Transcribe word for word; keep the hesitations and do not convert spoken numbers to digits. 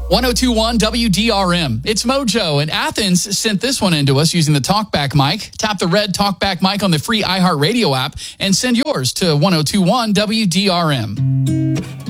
one oh two point one W D R M. It's Mojo, and Athens sent this one into us using the TalkBack mic. Tap the red TalkBack mic on the free iHeartRadio app and send yours to one oh two point one W D R M.